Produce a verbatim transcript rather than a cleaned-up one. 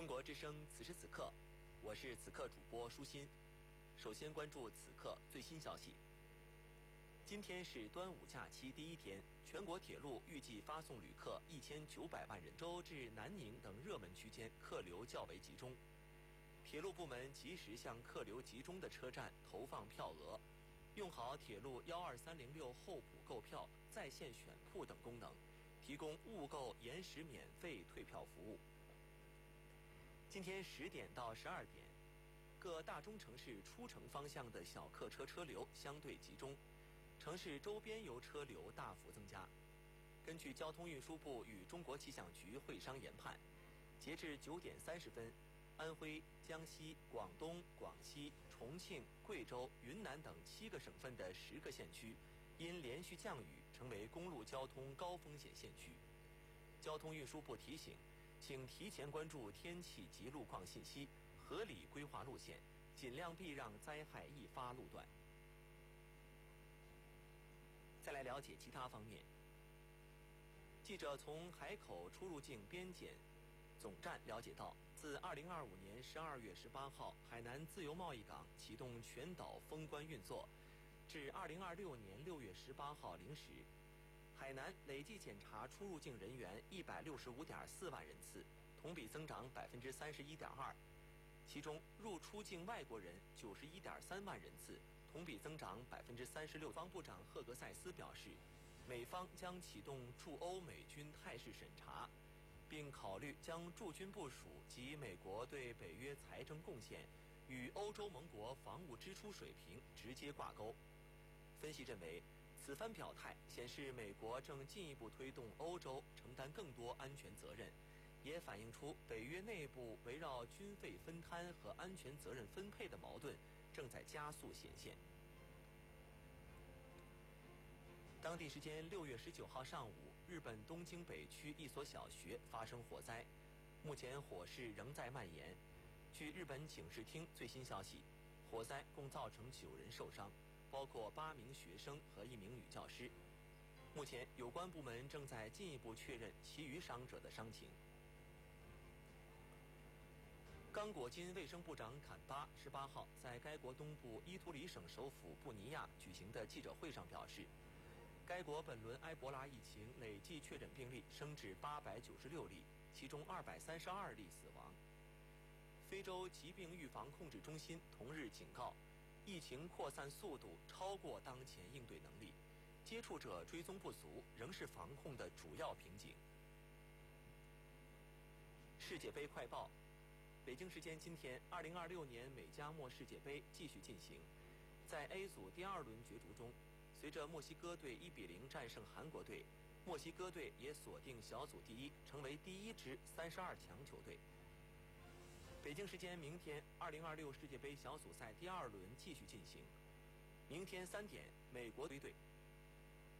中国之声此时此刻，我是此刻主播舒心。首先关注此刻最新消息。今天是端午假期第一天，全国铁路预计发送旅客一千九百万人，州至南宁等热门区间客流较为集中。铁路部门及时向客流集中的车站投放票额，用好铁路幺二三零六候补购票、在线选铺等功能，提供误购延时免费退票服务。今天十点到十二点，各大中城市出城方向的小客车车流相对集中，城市周边游车流大幅增加。根据交通运输部与中国气象局会商研判，截至九点三十分，安徽、江西、广东、广西、重庆、贵州、云南等七个省份的十个县区，因连续降雨成为公路交通高风险县区。交通运输部提醒，请提前关注天气及路况信息，合理规划路线，尽量避让灾害易发路段。再来了解其他方面。记者从海口出入境边检总站了解到，自二零二五年十二月十八号海南自由贸易港启动全岛封关运作，至二零二六年六月十八号零时，海南累计检查出入境人员一百六十五点四万人次，同比增长百分之三十一点二。其中入出境外国人九十一点三万人次，同比增长百分之三十六。方部长赫格塞斯表示，美方将启动驻欧美军态势审查，并考虑将驻军部署及美国对北约财政贡献与欧洲盟国防务支出水平直接挂钩。分析认为，此番表态显示美国正进一步推动欧洲承担更多安全责任，也反映出北约内部围绕军费分摊和安全责任分配的矛盾正在加速显现。当地时间六月十九号上午，日本东京北区一所小学发生火灾，目前火势仍在蔓延。据日本警视厅最新消息，火灾共造成九人受伤，包括八名学生和一名女教师。目前有关部门正在进一步确认其余伤者的伤情。刚果金卫生部长坎巴十八号在该国东部伊图里省首府布尼亚举行的记者会上表示，该国本轮埃博拉疫情累计确诊病例升至八百九十六例，其中二百三十二例死亡。非洲疾病预防控制中心同日警告，疫情扩散速度超过当前应对能力，接触者追踪不足仍是防控的主要瓶颈。世界杯快报。北京时间今天，二零二六年美加墨世界杯继续进行。在 A 组第二轮角逐中，随着墨西哥队一比零战胜韩国队，墨西哥队也锁定小组第一，成为第一支三十二强球队。北京时间明天，二零二六世界杯小组赛第二轮继续进行。明天三点，美国队队